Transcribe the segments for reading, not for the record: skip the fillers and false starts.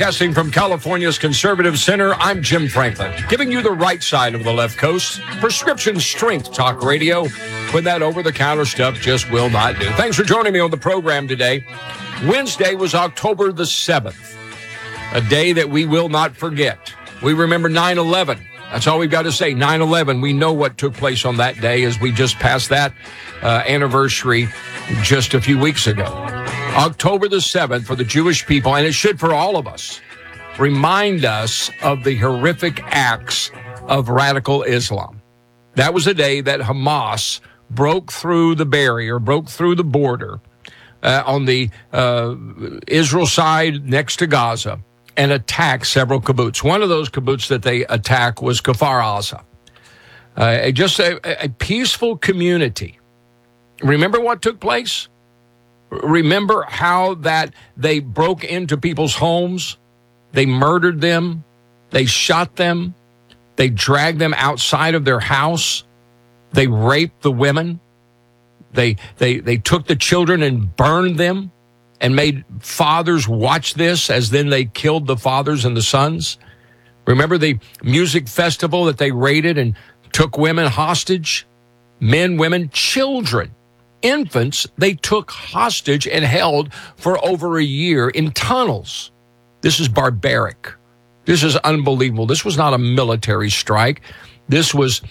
Broadcasting from California's Conservative Center, I'm Jim Franklin, giving you the right side of the left coast. Prescription strength talk radio when that over-the-counter stuff just will not do. Thanks for joining me on the program today. Wednesday was October the 7th, a day that we will not forget. We remember 9/11. That's all we've got to say, 9/11. We know what took place on that day as we just passed that anniversary just a few weeks ago. October the 7th for the Jewish people, and it should for all of us, remind us of the horrific acts of radical Islam. That was the day that Hamas broke through the barrier, broke through the border on the Israel side next to Gaza and attacked several kibbutz. One of those kibbutz that they attacked was Kfar Aza, just a peaceful community. Remember what took place? Remember how that they broke into people's homes, they murdered them, they shot them, they dragged them outside of their house, they raped the women, they took the children and burned them and made fathers watch this as then they killed the fathers and the sons. Remember the music festival that they raided and took women hostage, men, women, children. Infants, they took hostage and held for over a year in tunnels. This is barbaric. This is unbelievable. This was not a military strike. This was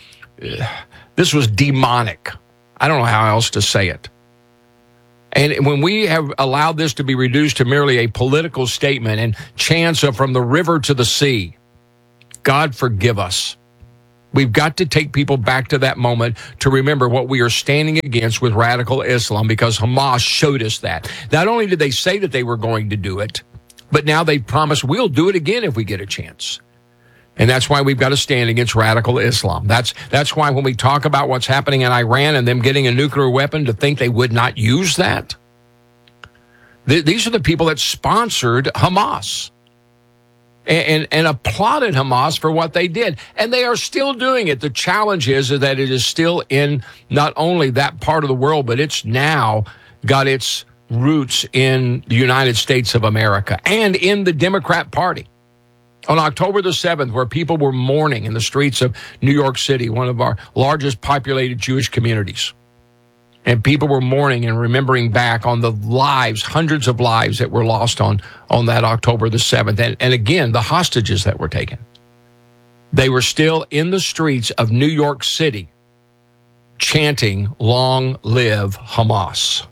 demonic. I don't know how else to say it. And when we have allowed this to be reduced to merely a political statement and chants of from the river to the sea, God forgive us. We've got to take people back to that moment to remember what we are standing against with radical Islam, because Hamas showed us that. Not only did they say that they were going to do it, but now they promise we'll do it again if we get a chance. And that's why we've got to stand against radical Islam. That's why when we talk about what's happening in Iran and them getting a nuclear weapon, to think they would not use that. These are the people that sponsored Hamas. And applauded Hamas for what they did. And they are still doing it. The challenge is that it is still in not only that part of the world, but it's now got its roots in the United States of America and in the Democrat Party. On October the 7th, where people were mourning in the streets of New York City, one of our largest populated Jewish communities. And people were mourning and remembering back on the lives, hundreds of lives that were lost on that October the 7th. And again, the hostages that were taken. They were still in the streets of New York City chanting, "Long live Hamas."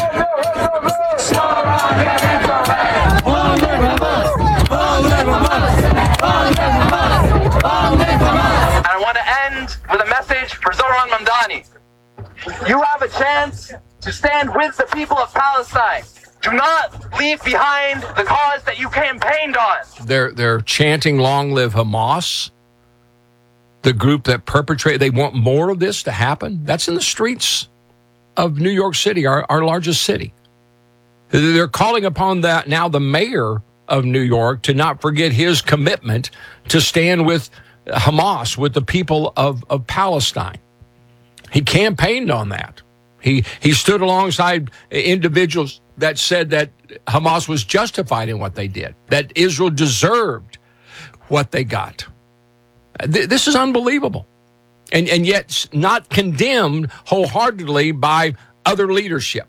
And I want to end with a message for Zoran Mamdani. You have a chance to stand with the people of Palestine. Do not leave behind the cause that you campaigned on. They're chanting "Long live Hamas." The group that perpetrated, they want more of this to happen. That's in the streets of New York City, our largest city. They're calling upon that now the mayor of New York to not forget his commitment to stand with Hamas, with the people of Palestine. He campaigned on that. He stood alongside individuals that said that Hamas was justified in what they did, that Israel deserved what they got. This is unbelievable. And yet not condemned wholeheartedly by other leadership.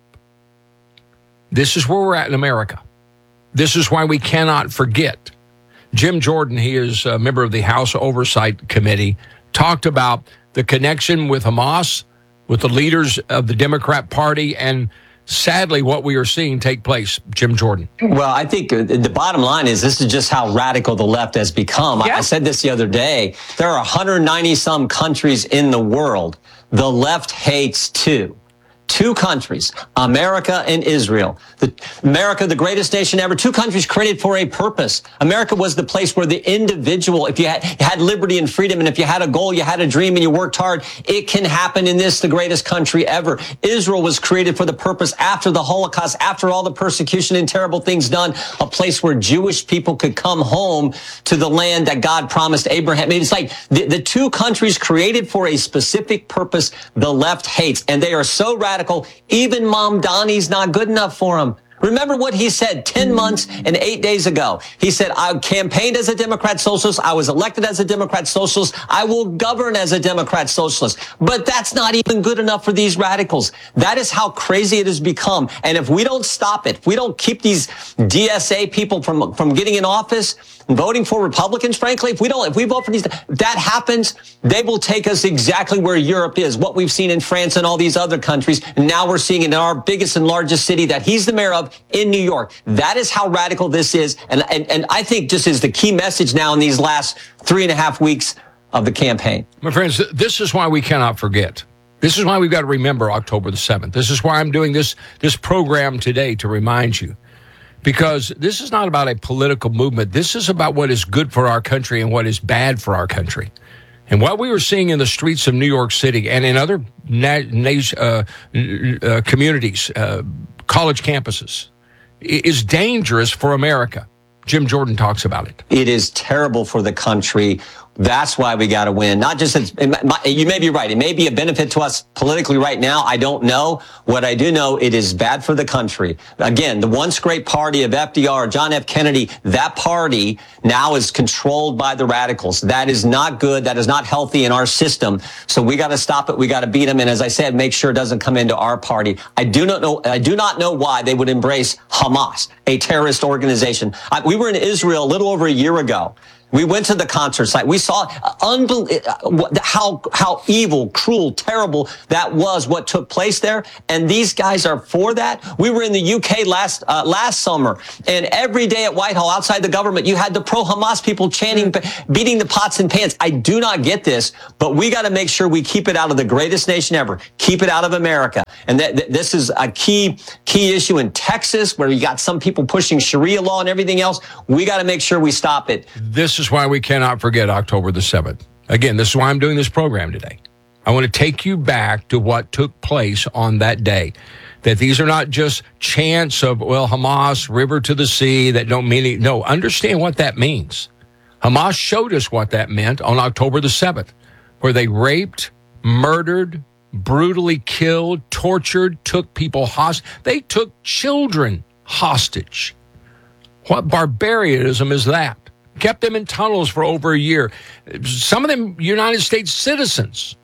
This is where we're at in America. This is why we cannot forget. Jim Jordan, he is a member of the House Oversight Committee, talked about the connection with Hamas, with the leaders of the Democrat Party, and sadly what we are seeing take place. Jim Jordan. Well, I think the bottom line is this is just how radical the left has become. Yeah. I said this the other day. There are 190-some countries in the world. The left hates two. Two countries, America and Israel. America, the greatest nation ever. Two countries created for a purpose. America was the place where the individual, if you had liberty and freedom, and if you had a goal, you had a dream, and you worked hard, it can happen in this, the greatest country ever. Israel was created for the purpose after the Holocaust, after all the persecution and terrible things done, a place where Jewish people could come home to the land that God promised Abraham. I mean, it's like the two countries created for a specific purpose, the left hates, and they are so radical. Even Mamdani's not good enough for them. Remember what he said 10 months and 8 days ago. He said, I campaigned as a Democrat socialist. I was elected as a Democrat socialist. I will govern as a Democrat socialist. But that's not even good enough for these radicals. That is how crazy it has become. And if we don't stop it, if we don't keep these DSA people from getting in office and voting for Republicans, frankly, if we vote for these, that happens, they will take us exactly where Europe is, what we've seen in France and all these other countries. And now we're seeing it in our biggest and largest city that he's the mayor of, in New York. That is how radical this is. And I think just is the key message now in these last 3.5 weeks of the campaign. My friends, this is why we cannot forget. This is why we've got to remember October the 7th. This is why I'm doing this program today, to remind you. Because this is not about a political movement. This is about what is good for our country and what is bad for our country. And what we were seeing in the streets of New York City and in other communities, college campuses, is dangerous for America. Jim Jordan talks about it. It is terrible for the country. That's why we got to win. Not just, you may be right. It may be a benefit to us politically right now. I don't know. What I do know, it is bad for the country. Again, the once great party of FDR, John F. Kennedy, that party now is controlled by the radicals. That is not good. That is not healthy in our system. So we got to stop it. We got to beat them. And as I said, make sure it doesn't come into our party. I do not know why they would embrace Hamas, a terrorist organization. We were in Israel a little over a year ago. We went to the concert site. We saw how evil, cruel, terrible that was, what took place there. And these guys are for that. We were in the UK last summer, and every day at Whitehall, outside the government, you had the pro-Hamas people chanting, beating the pots and pans. I do not get this, but we got to make sure we keep it out of the greatest nation ever. Keep it out of America. And this is a key issue in Texas, where you got some people pushing Sharia law and everything else. We got to make sure we stop it. This is why we cannot forget October the 7th. Again, this is why I'm doing this program today. I want to take you back to what took place on that day. That these are not just chants of, well, Hamas, river to the sea, that don't mean anything. No, understand what that means. Hamas showed us what that meant on October the 7th, where they raped, murdered, brutally killed, tortured, took people hostage. They took children hostage. What barbarianism is that? Kept them in tunnels for over a year. Some of them United States citizens.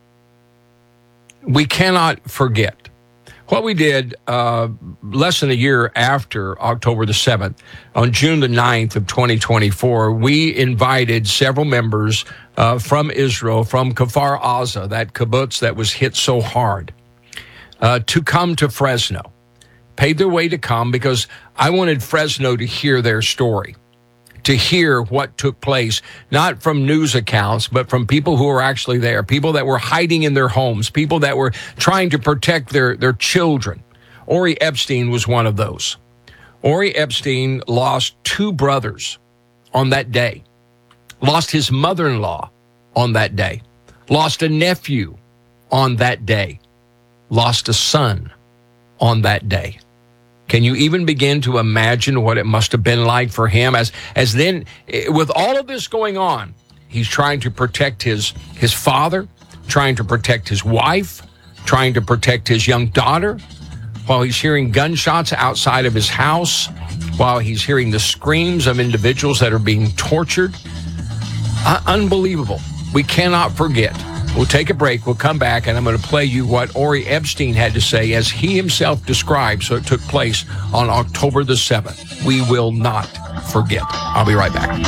We cannot forget. What we did less than a year after October the 7th, on June the 9th of 2024, we invited several members from Israel, from Kfar Aza, that kibbutz that was hit so hard, to come to Fresno. Paid their way to come because I wanted Fresno to hear their story, to hear what took place, not from news accounts, but from people who were actually there, people that were hiding in their homes, people that were trying to protect their children. Ori Epstein was one of those. Ori Epstein lost 2 brothers on that day, lost his mother-in-law on that day, lost a nephew on that day, lost a son on that day. Can you even begin to imagine what it must have been like for him as then, with all of this going on, he's trying to protect his father, trying to protect his wife, trying to protect his young daughter, while he's hearing gunshots outside of his house, while he's hearing the screams of individuals that are being tortured. Unbelievable. We cannot forget. We'll take a break. We'll come back, and I'm going to play you what Ori Epstein had to say as he himself described. So it took place on October the 7th. We will not forget. I'll be right back.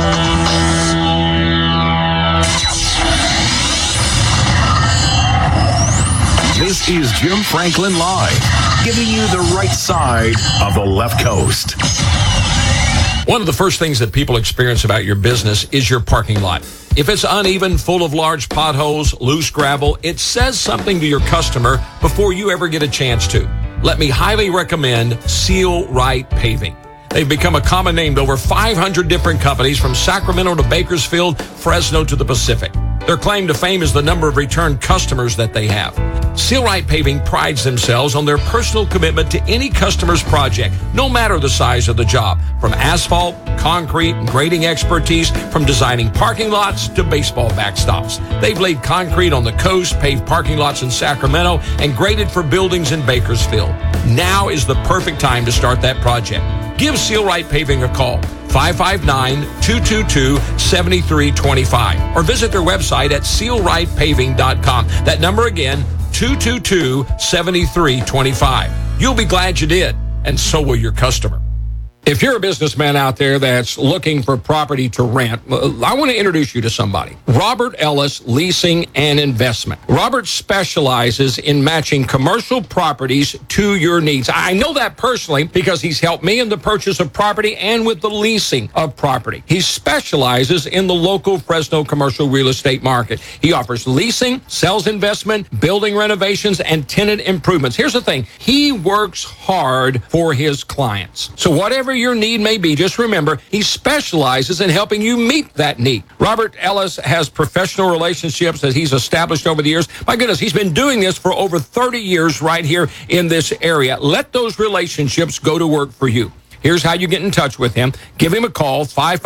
This is Jim Franklin Live, giving you the right side of the left coast. One of the first things that people experience about your business is your parking lot. If it's uneven, full of large potholes, loose gravel, it says something to your customer before you ever get a chance to. Let me highly recommend Seal Right Paving. They've become a common name to over 500 different companies, from Sacramento to Bakersfield, Fresno to the Pacific. Their claim to fame is the number of return customers that they have. Seal Right Paving prides themselves on their personal commitment to any customer's project, no matter the size of the job. From asphalt, concrete, and grading expertise, from designing parking lots to baseball backstops. They've laid concrete on the coast, paved parking lots in Sacramento, and graded for buildings in Bakersfield. now is the perfect time to start that project. Give Seal Right Paving a call, 559-222-7325, or visit their website at sealrightpaving.com. That number again, 222-7325. You'll be glad you did, and so will your customer. If you're a businessman out there that's looking for property to rent, I want to introduce you to somebody. Robert Ellis Leasing and Investment. Robert specializes in matching commercial properties to your needs. I know that personally because he's helped me in the purchase of property and with the leasing of property. He specializes in the local Fresno commercial real estate market. He offers leasing, sells investment, building renovations, and tenant improvements. Here's the thing. He works hard for his clients. So whatever your need may be, just remember, he specializes in helping you meet that need. Robert Ellis has professional relationships that he's established over the years. My goodness, he's been doing this for over 30 years right here in this area. Let those relationships go to work for you. Here's how you get in touch with him. Give him a call,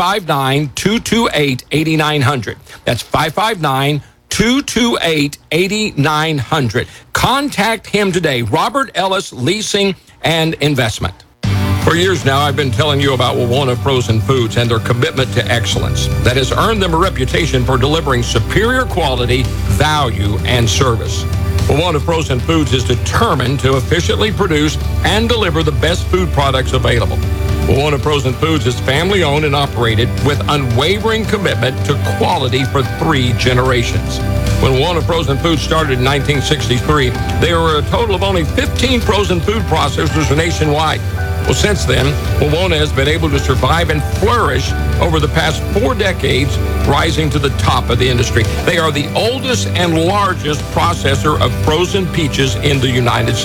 559-228-8900. That's 559-228-8900. Contact him today, Robert Ellis Leasing and Investment. For years now, I've been telling you about Wawona Frozen Foods and their commitment to excellence that has earned them a reputation for delivering superior quality, value, and service. Wawona Frozen Foods is determined to efficiently produce and deliver the best food products available. Wawona Frozen Foods is family-owned and operated with unwavering commitment to quality for 3 generations. When Wawona Frozen Foods started in 1963, there were a total of only 15 frozen food processors nationwide. Well, since then, Wawona has been able to survive and flourish over the past 4 decades, rising to the top of the industry. They are the oldest and largest processor of frozen peaches in the United States.